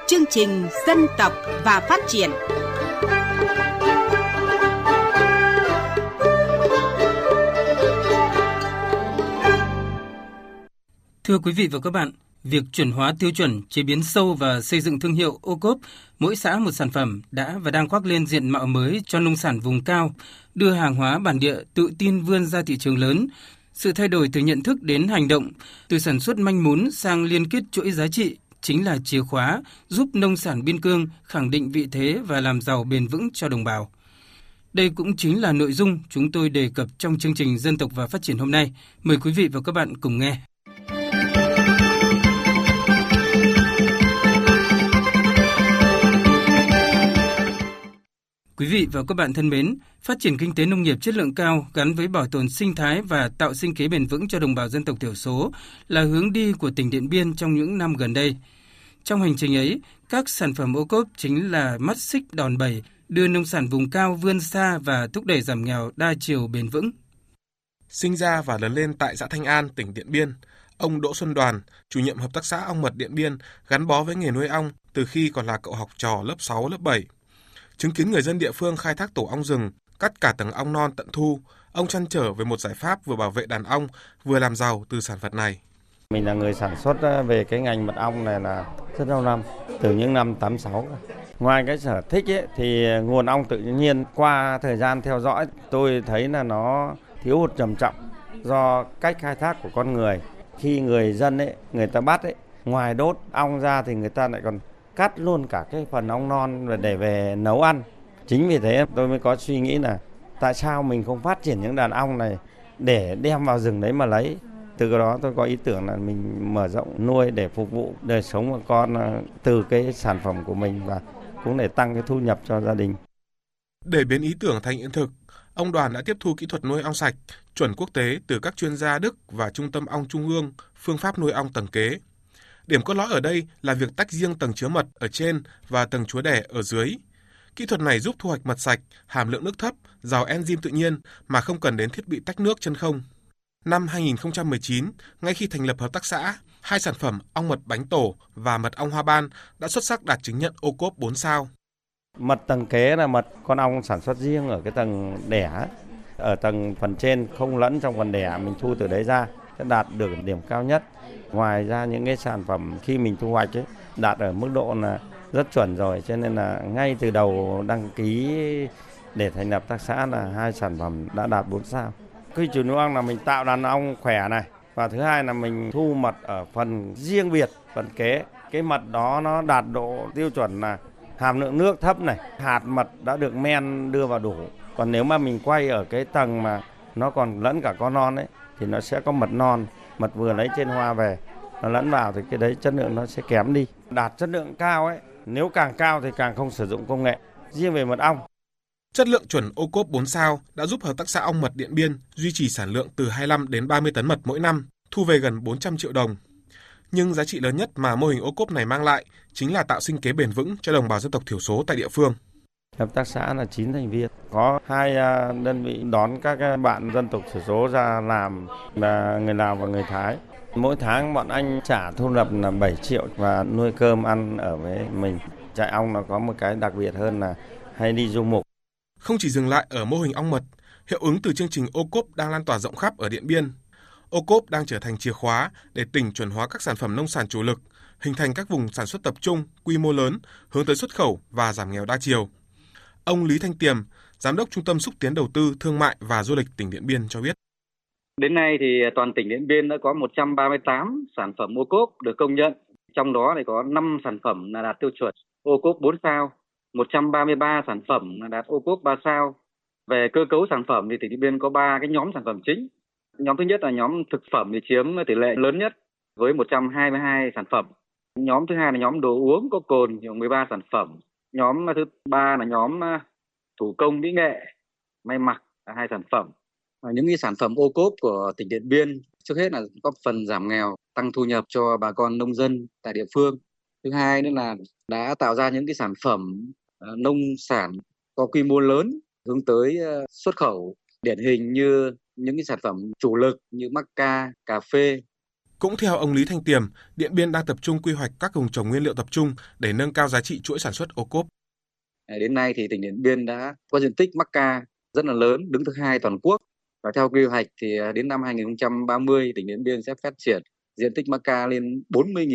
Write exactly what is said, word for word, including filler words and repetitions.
chương trình Dân tộc và Phát triển. Thưa quý vị và các bạn, việc chuẩn hóa tiêu chuẩn chế biến sâu và xây dựng thương hiệu ô cốp mỗi xã một sản phẩm đã và đang khoác lên diện mạo mới cho nông sản vùng cao, đưa hàng hóa bản địa tự tin vươn ra thị trường lớn. Sự thay đổi từ nhận thức đến hành động, từ sản xuất manh mún sang liên kết chuỗi giá trị chính là chìa khóa giúp nông sản biên cương khẳng định vị thế và làm giàu bền vững cho đồng bào. Đây cũng chính là nội dung chúng tôi đề cập trong chương trình Dân tộc và Phát triển hôm nay. Mời quý vị và các bạn cùng nghe. Quý vị và các bạn thân mến, phát triển kinh tế nông nghiệp chất lượng cao gắn với bảo tồn sinh thái và tạo sinh kế bền vững cho đồng bào dân tộc thiểu số là hướng đi của tỉnh Điện Biên trong những năm gần đây. Trong hành trình ấy, các sản phẩm ô cốp chính là mắt xích đòn bẩy đưa nông sản vùng cao vươn xa và thúc đẩy giảm nghèo đa chiều bền vững. Sinh ra và lớn lên tại xã Thanh An, tỉnh Điện Biên, ông Đỗ Xuân Đoàn, chủ nhiệm hợp tác xã ong mật Điện Biên, gắn bó với nghề nuôi ong từ khi còn là cậu học trò lớp sáu, lớp bảy. Chứng kiến người dân địa phương khai thác tổ ong rừng, cắt cả tầng ong non tận thu, ông trăn trở về một giải pháp vừa bảo vệ đàn ong, vừa làm giàu từ sản vật này. Mình là người sản xuất về cái ngành mật ong này là rất lâu năm, từ những năm tám sáu. Ngoài cái sở thích ấy, thì nguồn ong tự nhiên qua thời gian theo dõi, tôi thấy là nó thiếu hụt trầm trọng do cách khai thác của con người. Khi người dân ấy, người ta bắt ấy, ngoài đốt ong ra thì người ta lại còn cắt luôn cả cái phần ong non để về nấu ăn. Chính vì thế tôi mới có suy nghĩ là tại sao mình không phát triển những đàn ong này để đem vào rừng đấy mà lấy. Từ đó tôi có ý tưởng là mình mở rộng nuôi để phục vụ đời sống của con từ cái sản phẩm của mình và cũng để tăng cái thu nhập cho gia đình. Để biến ý tưởng thành hiện thực, ông Đoàn đã tiếp thu kỹ thuật nuôi ong sạch, chuẩn quốc tế từ các chuyên gia Đức và Trung tâm ong Trung ương, phương pháp nuôi ong tầng kế. Điểm cốt lõi ở đây là việc tách riêng tầng chứa mật ở trên và tầng chứa đẻ ở dưới. Kỹ thuật này giúp thu hoạch mật sạch, hàm lượng nước thấp, giàu enzyme tự nhiên mà không cần đến thiết bị tách nước chân không. Năm hai nghìn không trăm mười chín, ngay khi thành lập hợp tác xã, hai sản phẩm ong mật bánh tổ và mật ong hoa ban đã xuất sắc đạt chứng nhận ô cốp bốn sao. Mật tầng kế là mật con ong sản xuất riêng ở cái tầng đẻ. Ở tầng phần trên không lẫn trong phần đẻ, mình thu từ đấy ra sẽ đạt được điểm cao nhất. Ngoài ra những cái sản phẩm khi mình thu hoạch ấy, đạt ở mức độ là rất chuẩn rồi, cho nên là ngay từ đầu đăng ký để thành lập hợp tác xã là hai sản phẩm đã đạt bốn sao. Quy trình nuôi ong là mình tạo đàn ong khỏe này, và thứ hai là mình thu mật ở phần riêng biệt, phần kế. Cái mật đó nó đạt độ tiêu chuẩn là hàm lượng nước thấp này, hạt mật đã được men đưa vào đủ. Còn nếu mà mình quay ở cái tầng mà nó còn lẫn cả con non ấy thì nó sẽ có mật non, mật vừa lấy trên hoa về, nó lẫn vào thì cái đấy chất lượng nó sẽ kém đi. Đạt chất lượng cao ấy, nếu càng cao thì càng không sử dụng công nghệ. Riêng về mật ong, chất lượng chuẩn ô cốp bốn sao đã giúp hợp tác xã ong mật Điện Biên duy trì sản lượng từ hai mươi lăm đến ba mươi tấn mật mỗi năm, thu về gần bốn trăm triệu đồng. Nhưng giá trị lớn nhất mà mô hình ô cốp này mang lại chính là tạo sinh kế bền vững cho đồng bào dân tộc thiểu số tại địa phương. Hợp tác xã là chín thành viên, có hai đơn vị đón các bạn dân tộc thiểu số ra làm là người Lào và người Thái. Mỗi tháng bọn anh trả thu nhập là bảy triệu và nuôi cơm ăn ở với mình. Trại ong nó có một cái đặc biệt hơn là hay đi du mục. Không chỉ dừng lại ở mô hình ong mật, hiệu ứng từ chương trình ô cốp đang lan tỏa rộng khắp ở Điện Biên. Ô cốp đang trở thành chìa khóa để tỉnh chuẩn hóa các sản phẩm nông sản chủ lực, hình thành các vùng sản xuất tập trung, quy mô lớn, hướng tới xuất khẩu và giảm nghèo đa chiều. Ông Lý Thanh Tiềm, Giám đốc Trung tâm Xúc tiến Đầu tư, Thương mại và Du lịch tỉnh Điện Biên cho biết. Đến nay thì toàn tỉnh Điện Biên đã có một trăm ba mươi tám sản phẩm ô cốp được công nhận. Trong đó thì có năm sản phẩm là đạt tiêu chuẩn ô cốp bốn sao, một trăm ba mươi ba sản phẩm là đạt ô cốp ba sao. Về cơ cấu sản phẩm thì tỉnh Điện Biên có ba cái nhóm sản phẩm chính. Nhóm thứ nhất là nhóm thực phẩm thì chiếm tỷ lệ lớn nhất với một trăm hai mươi hai sản phẩm. Nhóm thứ hai là nhóm đồ uống có cồn thì mười ba sản phẩm. Nhóm thứ ba là nhóm thủ công mỹ nghệ, may mặc là hai sản phẩm. Những cái sản phẩm ô cốp của tỉnh Điện Biên trước hết là góp phần giảm nghèo, tăng thu nhập cho bà con nông dân tại địa phương. Thứ hai nữa là đã tạo ra những cái sản phẩm nông sản có quy mô lớn hướng tới xuất khẩu, điển hình như những cái sản phẩm chủ lực như mắc ca, cà phê. Cũng theo ông Lý Thanh Tiềm, Điện Biên đang tập trung quy hoạch các vùng trồng nguyên liệu tập trung để nâng cao giá trị chuỗi sản xuất ô cốp. Đến nay thì tỉnh Điện Biên đã có diện tích mắc ca rất là lớn, đứng thứ hai toàn quốc. Và theo quy hoạch thì đến năm hai nghìn không trăm ba mươi, tỉnh Điện Biên sẽ phát triển diện tích mắc ca lên bốn mươi nghìn